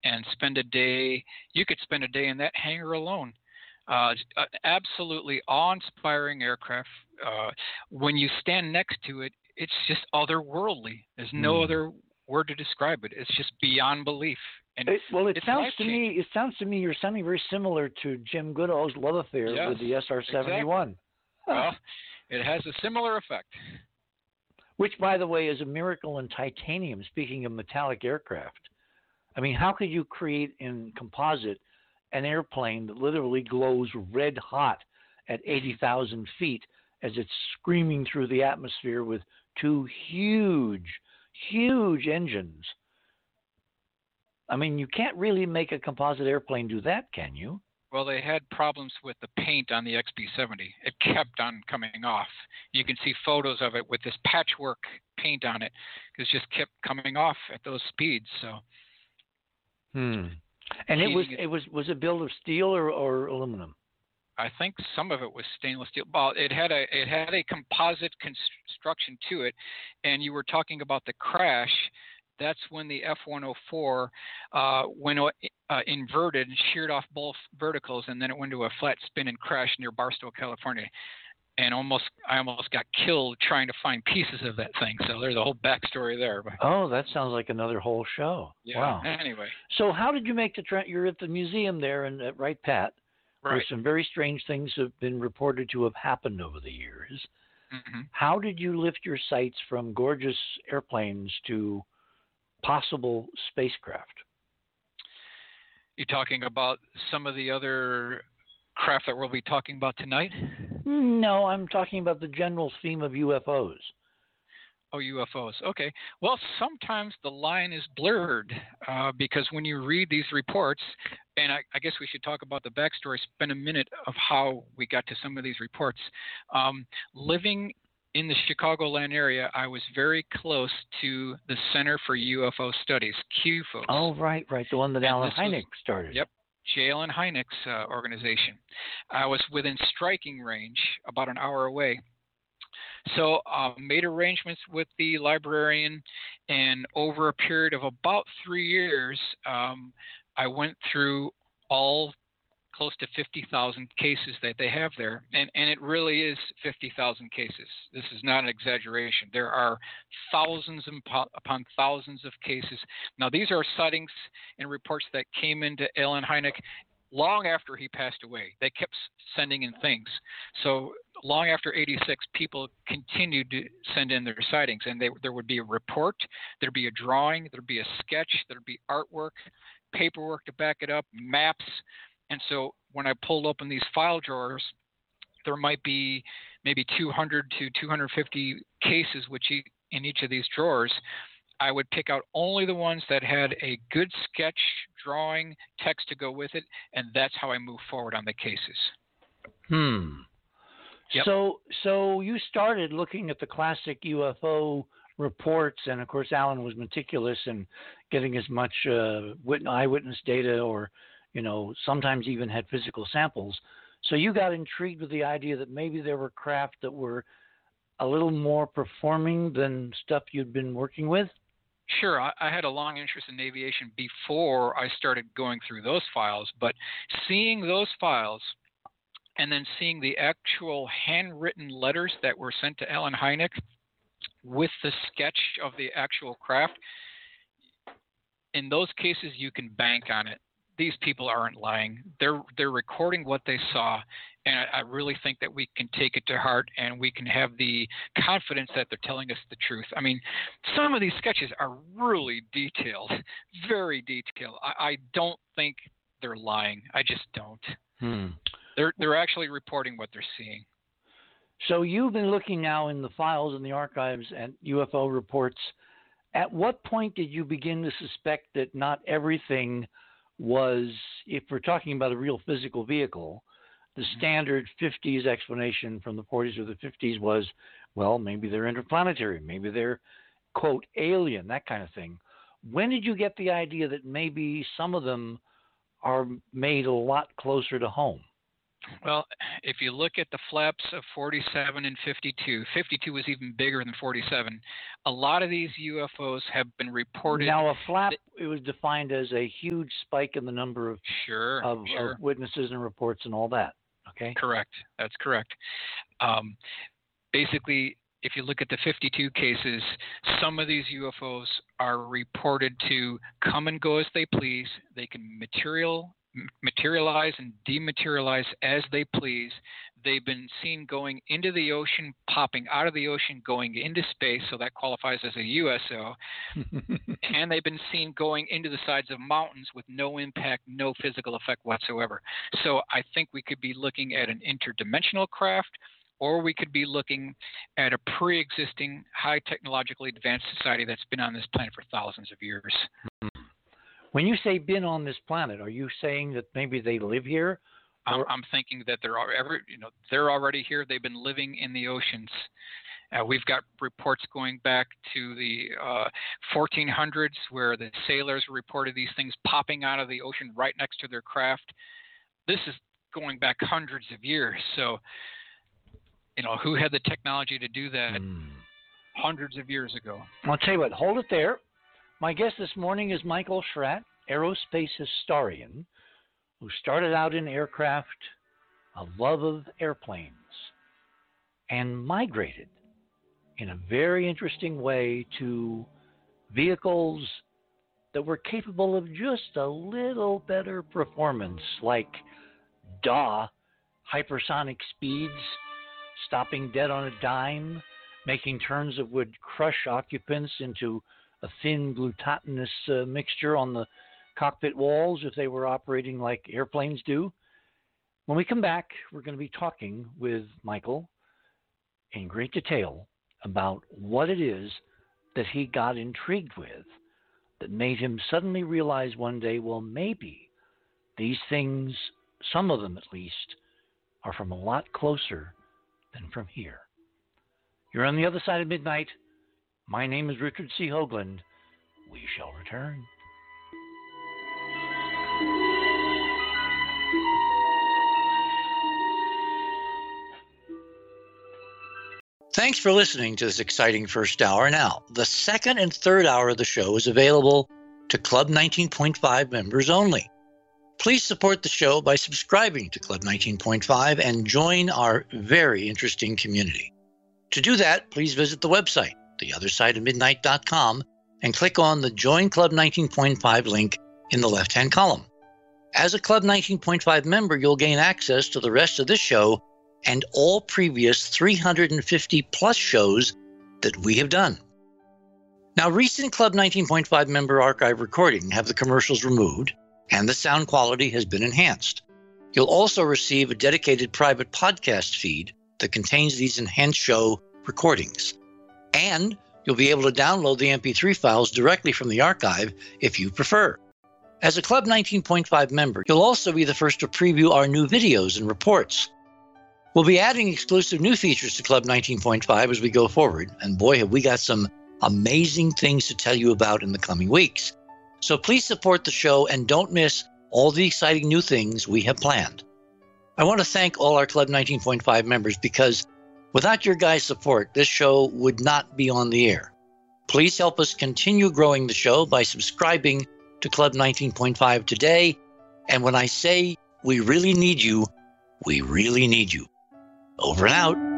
and spend a day. You could spend a day in that hangar alone. Absolutely awe-inspiring aircraft. When you stand next to it, it's just otherworldly. There's no other word to describe it. It's just beyond belief. And it sounds to me. It sounds to me you're sounding very similar to Jim Goodall's love affair with the SR-71. Exactly. Well, it has a similar effect. Which, by the way, is a miracle in titanium. Speaking of metallic aircraft, I mean, how could you create in composite an airplane that literally glows red hot at 80,000 feet as it's screaming through the atmosphere with two huge engines? I mean, you can't really make a composite airplane do that, can you? Well, they had problems with the paint on the XB-70. It kept on coming off. You can see photos of it with this patchwork paint on it. It just kept coming off at those speeds. So. And was it built of steel or aluminum? I think some of it was stainless steel. Well, it had a composite construction to it, and you were talking about the crash. That's when the F-104 went inverted and sheared off both verticals, and then it went to a flat spin and crashed near Barstow, California. And I almost got killed trying to find pieces of that thing. So there's a whole backstory there. Oh, that sounds like another whole show. Yeah. Wow. Anyway. So how did you make you're at the museum there at Wright Pat. Right. Where some very strange things have been reported to have happened over the years. Mm-hmm. How did you lift your sights from gorgeous airplanes to possible spacecraft? You're talking about some of the other craft that we'll be talking about tonight? No, I'm talking about the general theme of UFOs. Oh, UFOs. Okay. Well, sometimes the line is blurred because when you read these reports, and I guess we should talk about the backstory, spend a minute of how we got to some of these reports. Living in the Chicagoland area, I was very close to the Center for UFO Studies, CUFOS. Oh, right. The one that Allen Hynek started. Yep. J. Allen Hynek's organization. I was within striking range, about an hour away. So made arrangements with the librarian, and over a period of about 3 years, I went through all close to 50,000 cases that they have there. And it really is 50,000 cases. This is not an exaggeration. There are thousands upon thousands of cases. Now, these are sightings and reports that came into Allen Hynek long after he passed away. They kept sending in things. So long after 86, people continued to send in their sightings, and there would be a report, there'd be a drawing, there'd be a sketch, there'd be artwork, paperwork to back it up, maps. And so when I pulled open these file drawers, there might be maybe 200 to 250 cases in each of these drawers. I would pick out only the ones that had a good sketch, drawing, text to go with it, and that's how I move forward on the cases. Yep. So you started looking at the classic UFO reports, and of course Alan was meticulous in getting as much eyewitness data, or sometimes even had physical samples. So you got intrigued with the idea that maybe there were craft that were a little more performing than stuff you'd been working with? Sure. I had a long interest in aviation before I started going through those files, but seeing those files and then seeing the actual handwritten letters that were sent to Allen Hynek with the sketch of the actual craft, in those cases you can bank on it. These people aren't lying. They're recording what they saw, and I really think that we can take it to heart, and we can have the confidence that they're telling us the truth. I mean, some of these sketches are really detailed, very detailed. I don't think they're lying. I just don't. They're actually reporting what they're seeing. So you've been looking now in the files and the archives at UFO reports. At what point did you begin to suspect that not everything was, if we're talking about a real physical vehicle, the standard 50s explanation from the 40s or the 50s was, well, maybe they're interplanetary, maybe they're, quote, alien, that kind of thing. When did you get the idea that maybe some of them are made a lot closer to home? Well, if you look at the flaps of 47 and 52, 52 was even bigger than 47. A lot of these UFOs have been reported. Now, a flap, it was defined as a huge spike in the number of of witnesses and reports and all that. Okay. Correct. That's correct. Basically, if you look at the 52 cases, some of these UFOs are reported to come and go as they please. They can materialize and dematerialize as they please. They've been seen going into the ocean, popping out of the ocean, going into space, so that qualifies as a USO. And they've been seen going into the sides of mountains with no impact, no physical effect whatsoever. So I think we could be looking at an interdimensional craft, or we could be looking at a pre-existing, high technologically advanced society that's been on this planet for thousands of years. When you say been on this planet, are you saying that maybe they live here? I'm thinking that they're already here. They've been living in the oceans. We've got reports going back to the 1400s where the sailors reported these things popping out of the ocean right next to their craft. This is going back hundreds of years. So, who had the technology to do that hundreds of years ago? I'll tell you what, hold it there. My guest this morning is Michael Schratt, aerospace historian, who started out in aircraft, a love of airplanes, and migrated in a very interesting way to vehicles that were capable of just a little better performance, like hypersonic speeds, stopping dead on a dime, making turns that would crush occupants into a thin glutinous mixture on the cockpit walls if they were operating like airplanes do. When we come back, we're going to be talking with Michael in great detail about what it is that he got intrigued with that made him suddenly realize one day, well, maybe these things, some of them at least, are from a lot closer than from here. You're on the other side of midnight. My name is Richard C. Hoagland. We shall return. Thanks for listening to this exciting first hour. Now, the second and third hour of the show is available to Club 19.5 members only. Please support the show by subscribing to Club 19.5 and join our very interesting community. To do that, please visit the website, theothersideofmidnight.com, and click on the Join Club 19.5 link in the left-hand column. As a Club 19.5 member, you'll gain access to the rest of this show and all previous 350-plus shows that we have done. Now, recent Club 19.5 member archive recordings have the commercials removed, and the sound quality has been enhanced. You'll also receive a dedicated private podcast feed that contains these enhanced show recordings. And you'll be able to download the MP3 files directly from the archive if you prefer. As a Club 19.5 member, you'll also be the first to preview our new videos and reports. We'll be adding exclusive new features to Club 19.5 as we go forward, and boy, have we got some amazing things to tell you about in the coming weeks. So please support the show and don't miss all the exciting new things we have planned. I want to thank all our Club 19.5 members because without your guys' support, this show would not be on the air. Please help us continue growing the show by subscribing to Club 19.5 today. And when I say we really need you, we really need you. Over and out.